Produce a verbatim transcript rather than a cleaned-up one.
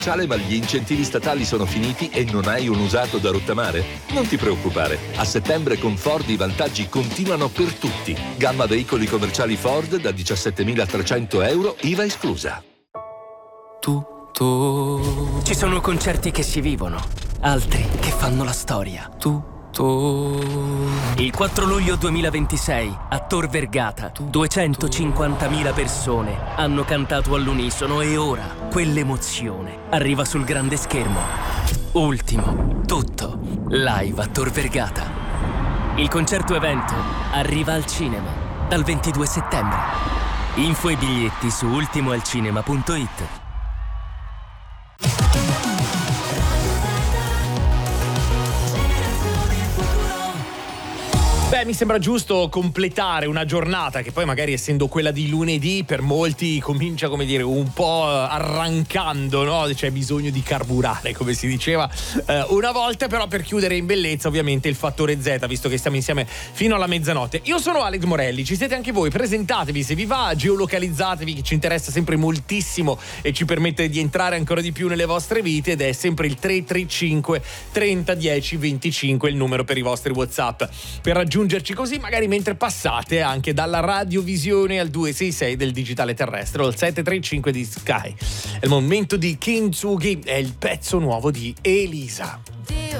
Ma gli incentivi statali sono finiti e non hai un usato da rottamare? Non ti preoccupare. A settembre con Ford i vantaggi continuano per tutti. Gamma veicoli commerciali Ford da diciassettemilatrecento euro, I V A esclusa. Tutto. Ci sono concerti che si vivono, altri che fanno la storia. Tutto. Il quattro luglio duemilaventisei a Tor Vergata duecentocinquantamila persone hanno cantato all'unisono e ora quell'emozione arriva sul grande schermo. Ultimo, tutto, live a Tor Vergata. Il concerto evento arriva al cinema dal ventidue settembre. Info e biglietti su ultimoalcinema punto it. Beh, mi sembra giusto completare una giornata che poi magari, essendo quella di lunedì, per molti comincia, come dire, un po' arrancando, no? C'è bisogno di carburare, come si diceva eh, una volta, però per chiudere in bellezza ovviamente il fattore Z, visto che stiamo insieme fino alla mezzanotte. Io sono Alex Morelli, ci siete anche voi, presentatevi se vi va, geolocalizzatevi, che ci interessa sempre moltissimo e ci permette di entrare ancora di più nelle vostre vite, ed è sempre il tre tre cinque trenta dieci venticinque il numero per i vostri WhatsApp, per raggiungere così magari mentre passate anche dalla radiovisione al due sei sei del digitale terrestre o al sette tre cinque di Sky. È il momento di Kintsugi, è il pezzo nuovo di Elisa.